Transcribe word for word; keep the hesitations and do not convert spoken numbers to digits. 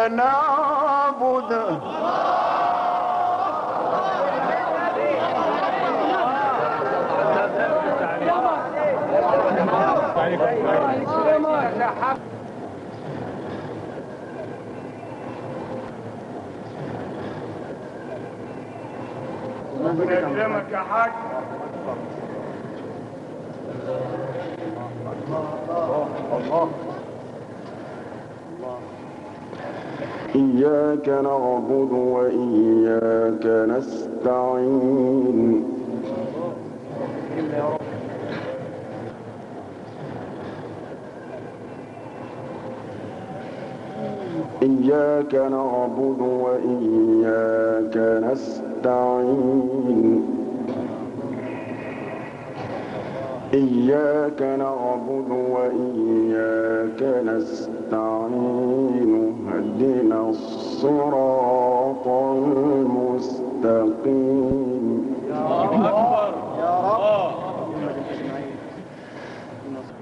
نعبد ربنا يكرمك يا حاج. إياك نعبد وإياك نستعين إياك نعبد وإياك نستعين إياك نعبد وإياك نستعين اهدنا الصراط المستقيم. يا أكبر يا رب.